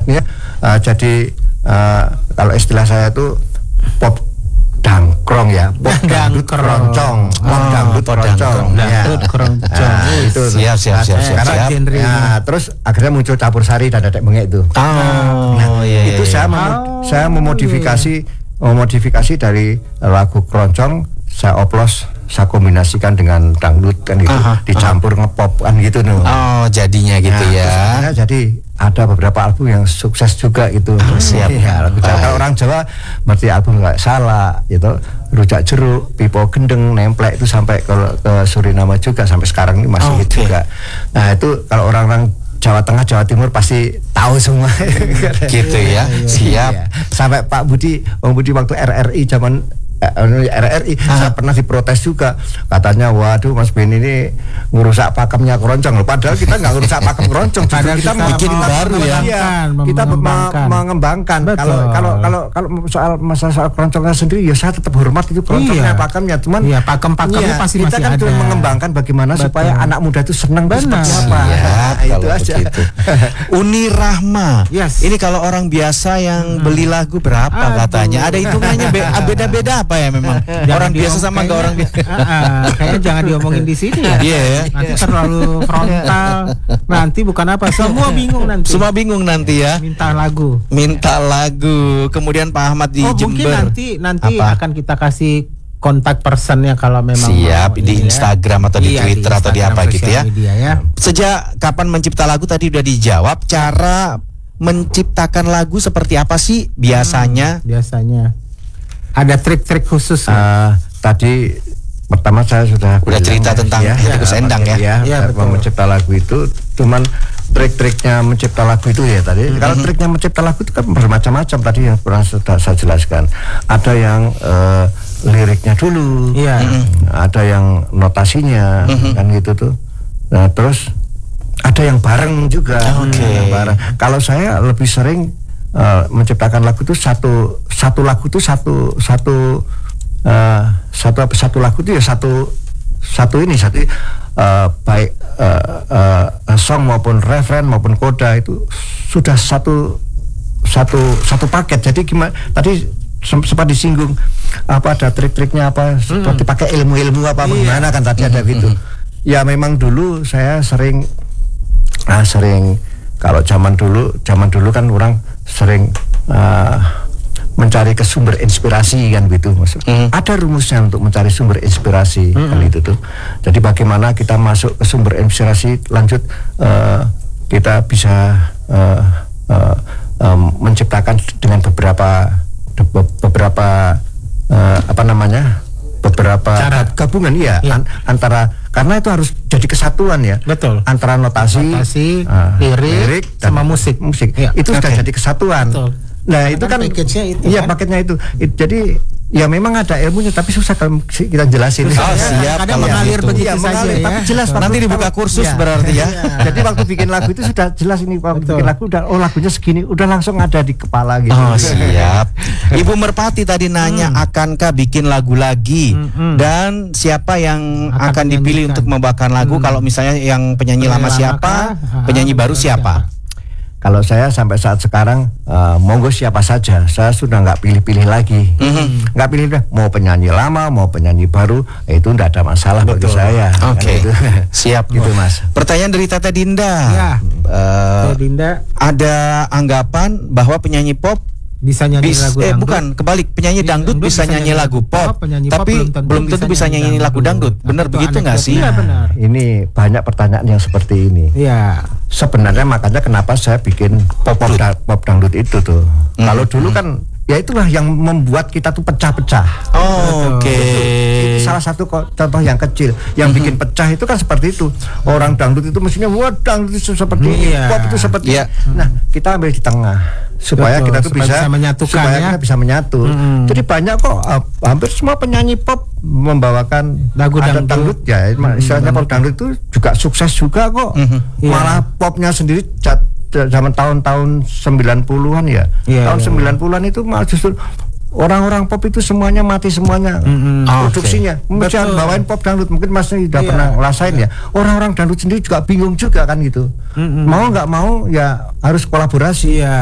ya. Jadi kalau istilah saya itu pop dangkrong ya, pop dangdut keroncong, pop dangdut keroncong, itu siap. Karena terus akhirnya muncul campur sari dan dadek bengek itu. Itu saya memodifikasi dari lagu keroncong, saya oplos, saya kombinasikan dengan dangdut kan gitu, dicampur ngepop kan gitu nih. Jadinya gitu ya. Jadi ada beberapa album yang sukses juga itu. Siap. Kalau orang Jawa berarti album nggak salah, gitu. Rujak Jeruk, Pipo Gendeng, Nemplek itu sampai ke Suriname juga sampai sekarang ini masih juga. Nah itu kalau orang-orang Jawa Tengah, Jawa Timur pasti tahu semua. Gitu ya. Siap. Sampai Pak Budi waktu RRI zaman saya pernah diprotes juga, katanya waduh Mas Ben ini ngurusak pakemnya keroncong. Padahal kita nggak ngurusak pakem keroncong, kita bikin baru ya. Kita mengembangkan. Kalau soal keroncongnya sendiri ya saya tetap hormat itu keroncongnya, pakemnya, cuman pakemnya pasti kita kan cuma mengembangkan bagaimana supaya anak muda itu senang seperti apa. Itu aja. Uni Rahma. Ini kalau orang biasa yang beli lagu berapa katanya? Ada hitungannya beda-beda apa ya memang? Orang biasa sama enggak orang biasa. Kayaknya jangan diomongin di sini ya. Nanti terlalu frontal. Nanti bukan apa, semua bingung nanti ya. Minta lagu. Kemudian Pak Ahmad di Jember. Mungkin nanti akan kita kasih kontak personnya kalau memang siap di Instagram atau di Twitter atau di apa gitu ya. Sejak kapan mencipta lagu tadi udah dijawab. Cara menciptakan lagu seperti apa sih biasanya? Ada trik-trik khusus? Tadi pertama saya sudah cerita tentang tikus endang ya. Mencipta lagu itu, cuman trik-triknya mencipta lagu itu ya tadi. Kalau triknya mencipta lagu itu kan bermacam-macam tadi yang pernah sudah saya jelaskan. Ada yang liriknya dulu, ada yang notasinya, kan gitu tuh. Nah terus ada yang bareng juga. Bareng. Kalau saya lebih sering menciptakan lagu itu satu lagu itu satu lagu itu ya satu baik song maupun referen maupun koda itu sudah satu paket. Jadi gimana tadi sempat disinggung apa ada trik-triknya apa seperti pakai ilmu apa bagaimana kan tadi ada gitu. Ya memang dulu saya sering kalau zaman dulu kan orang sering mencari ke sumber inspirasi kan gitu maksudnya. Ada rumusnya untuk mencari sumber inspirasi kan itu tuh. Jadi bagaimana kita masuk ke sumber inspirasi lanjut kita bisa menciptakan dengan beberapa gabungan antara, karena itu harus jadi kesatuan ya. Betul. Antara notasi lirik sama musik. Itu sudah jadi kesatuan. Betul. Nah, itu kan paketnya itu. Iya, paketnya itu. Jadi ya memang ada ilmunya tapi susah kalau kita jelasin. Siap. Kadang mengalir begitu saja ya. Tapi jelas nanti dibuka kursus berarti ya. Jadi waktu bikin lagu itu sudah jelas ini waktu bikin lagu udah lagunya segini, udah langsung ada di kepala gitu. Siap. Ibu Merpati tadi nanya akankah bikin lagu lagi dan siapa yang akan dipilih untuk membawakan lagu, kalau misalnya yang penyanyi lama siapa, penyanyi baru siapa? Kalau saya sampai saat sekarang monggo siapa saja, saya sudah nggak pilih-pilih lagi, nggak pilih mau penyanyi lama mau penyanyi baru, itu nggak ada masalah bagi saya. Gitu. Siap gitu Mas. Pertanyaan dari Tete Dinda. Dinda, ada anggapan bahwa penyanyi pop bisa nyanyi lagu dangdut? Bukan, kebalik, penyanyi dangdut bisa nyanyi lagu pop, tapi belum tentu bisa nyanyi lagu dangdut. Benar begitu nggak sih? Iya benar. Ini banyak pertanyaan yang seperti ini. Iya. Sebenarnya makanya kenapa saya bikin pop dangdut itu tuh. Kalau dulu kan ya itulah yang membuat kita tuh pecah-pecah. Itu salah satu contoh yang kecil yang bikin pecah itu kan seperti itu. Orang dangdut itu mestinya dangdut itu seperti ini, pop itu seperti ini. Nah, kita ambil di tengah supaya kita tuh bisa menyatukan, kita bisa menyatu. Jadi banyak kok hampir semua penyanyi pop membawakan lagu dangdut ya. Istilahnya pop dangdut itu juga sukses juga kok. Malah popnya sendiri zaman tahun-tahun 90-an ya. Tahun 90-an itu malah justru orang-orang pop itu semuanya mati semuanya produksinya. Jangan bawain pop dangdut, mungkin Mas sudah pernah ngerasain ya. Orang-orang dangdut sendiri juga bingung juga kan gitu. Mau nggak mau ya harus kolaborasi.